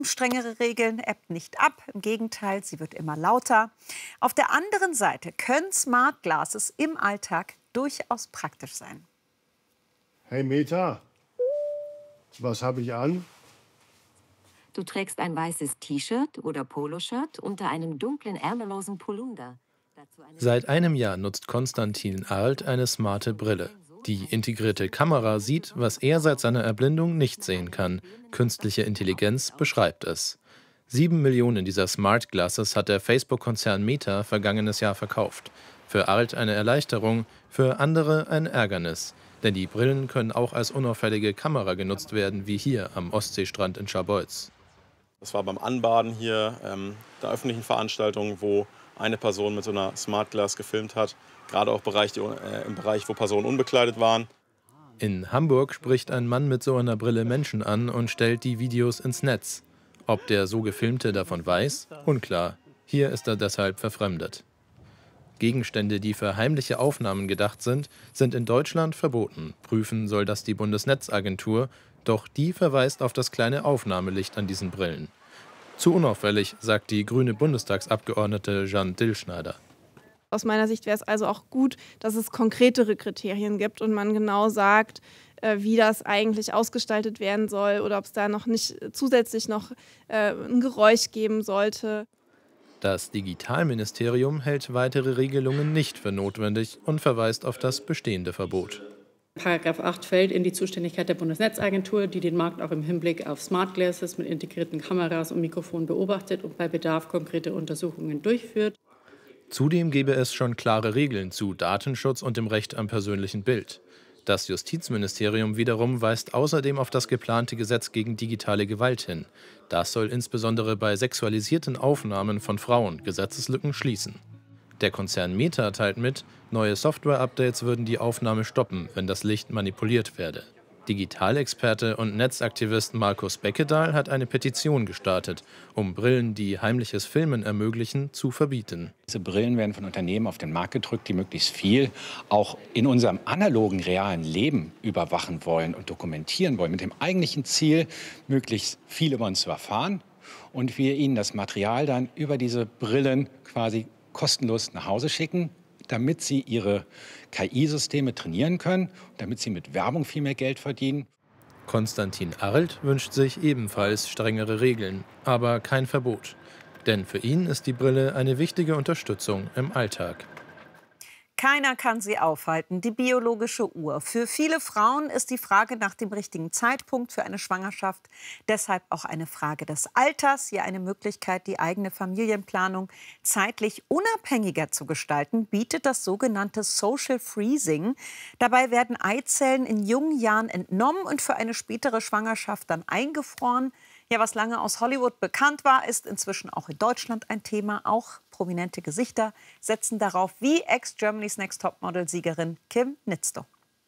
Strengere Regeln ebbt nicht ab, im Gegenteil, sie wird immer lauter. Auf der anderen Seite können Smart Glasses im Alltag durchaus praktisch sein. Hey Meta, was habe ich an? Du trägst ein weißes T-Shirt oder Poloshirt unter einem dunklen, ärmellosen Polunder. Seit einem Jahr nutzt Konstantin Arlt eine smarte Brille. Die integrierte Kamera sieht, was er seit seiner Erblindung nicht sehen kann. Künstliche Intelligenz beschreibt es. 7 Millionen dieser Smart Glasses hat der Facebook-Konzern Meta vergangenes Jahr verkauft. Für Arlt eine Erleichterung, für andere ein Ärgernis. Denn die Brillen können auch als unauffällige Kamera genutzt werden, wie hier am Ostseestrand in Scharbeutz. Das war beim Anbaden hier der öffentlichen Veranstaltung, wo eine Person mit so einer Smart Glass gefilmt hat. Gerade auch im Bereich, wo Personen unbekleidet waren. In Hamburg spricht ein Mann mit so einer Brille Menschen an und stellt die Videos ins Netz. Ob der so Gefilmte davon weiß? Unklar. Hier ist er deshalb verfremdet. Gegenstände, die für heimliche Aufnahmen gedacht sind, sind in Deutschland verboten. Prüfen soll das die Bundesnetzagentur, doch die verweist auf das kleine Aufnahmelicht an diesen Brillen. Zu unauffällig, sagt die grüne Bundestagsabgeordnete Jeanne Dillschneider. Aus meiner Sicht wäre es also auch gut, dass es konkretere Kriterien gibt und man genau sagt, wie das eigentlich ausgestaltet werden soll oder ob es da noch nicht zusätzlich noch ein Geräusch geben sollte. Das Digitalministerium hält weitere Regelungen nicht für notwendig und verweist auf das bestehende Verbot. Paragraph 8 fällt in die Zuständigkeit der Bundesnetzagentur, die den Markt auch im Hinblick auf Smart Glasses mit integrierten Kameras und Mikrofonen beobachtet und bei Bedarf konkrete Untersuchungen durchführt. Zudem gäbe es schon klare Regeln zu Datenschutz und dem Recht am persönlichen Bild. Das Justizministerium wiederum weist außerdem auf das geplante Gesetz gegen digitale Gewalt hin. Das soll insbesondere bei sexualisierten Aufnahmen von Frauen Gesetzeslücken schließen. Der Konzern Meta teilt mit, neue Software-Updates würden die Aufnahme stoppen, wenn das Licht manipuliert werde. Digitalexperte und Netzaktivist Markus Beckedahl hat eine Petition gestartet, um Brillen, die heimliches Filmen ermöglichen, zu verbieten. Diese Brillen werden von Unternehmen auf den Markt gedrückt, die möglichst viel auch in unserem analogen, realen Leben überwachen wollen und dokumentieren wollen, mit dem eigentlichen Ziel, möglichst viel über uns zu erfahren und wir ihnen das Material dann über diese Brillen quasi kostenlos nach Hause schicken, damit sie ihre KI-Systeme trainieren können, damit sie mit Werbung viel mehr Geld verdienen. Konstantin Arlt wünscht sich ebenfalls strengere Regeln, aber kein Verbot. Denn für ihn ist die Brille eine wichtige Unterstützung im Alltag. Keiner kann sie aufhalten, die biologische Uhr. Für viele Frauen ist die Frage nach dem richtigen Zeitpunkt für eine Schwangerschaft deshalb auch eine Frage des Alters. Hier eine Möglichkeit, die eigene Familienplanung zeitlich unabhängiger zu gestalten, bietet das sogenannte Social Freezing. Dabei werden Eizellen in jungen Jahren entnommen und für eine spätere Schwangerschaft dann eingefroren. Ja, was lange aus Hollywood bekannt war, ist inzwischen auch in Deutschland ein Thema. Auch prominente Gesichter setzen darauf, wie Ex-Germany's Next Topmodel-Siegerin Kim Nitzto.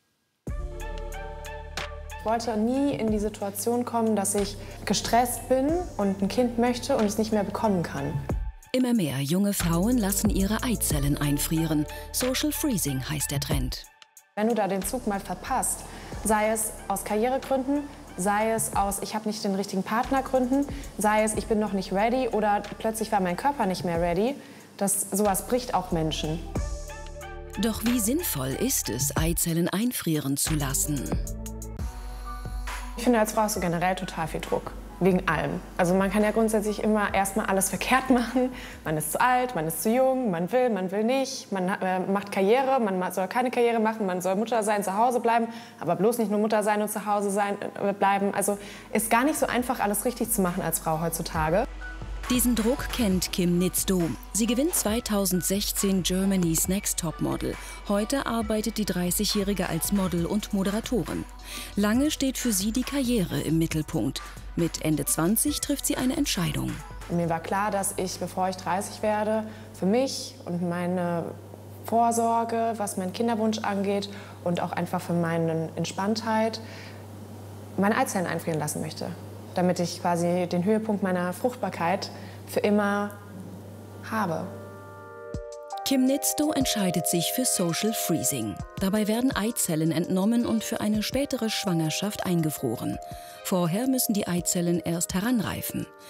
Ich wollte nie in die Situation kommen, dass ich gestresst bin und ein Kind möchte und es nicht mehr bekommen kann. Immer mehr junge Frauen lassen ihre Eizellen einfrieren. Social Freezing heißt der Trend. Wenn du da den Zug mal verpasst, sei es aus Karrieregründen, sei es aus, ich habe nicht den richtigen Partner Gründen, sei es, ich bin noch nicht ready oder plötzlich war mein Körper nicht mehr ready. Sowas bricht auch Menschen. Doch wie sinnvoll ist es, Eizellen einfrieren zu lassen? Ich finde, als Frau hast du generell total viel Druck. Wegen allem. Also man kann ja grundsätzlich immer erstmal alles verkehrt machen. Man ist zu alt, man ist zu jung, man will nicht. Man macht Karriere, man soll keine Karriere machen, man soll Mutter sein, zu Hause bleiben. Aber bloß nicht nur Mutter sein und zu Hause bleiben. Also ist gar nicht so einfach, alles richtig zu machen als Frau heutzutage. Diesen Druck kennt Kim Nitzto. Sie gewinnt 2016 Germany's Next Topmodel. Heute arbeitet die 30-Jährige als Model und Moderatorin. Lange steht für sie die Karriere im Mittelpunkt. Mit Ende 20 trifft sie eine Entscheidung. Mir war klar, dass ich, bevor ich 30 werde, für mich und meine Vorsorge, was meinen Kinderwunsch angeht und auch einfach für meine Entspanntheit, meine Eizellen einfrieren lassen möchte. Damit ich quasi den Höhepunkt meiner Fruchtbarkeit für immer habe. Kim Nitzto entscheidet sich für Social Freezing. Dabei werden Eizellen entnommen und für eine spätere Schwangerschaft eingefroren. Vorher müssen die Eizellen erst heranreifen.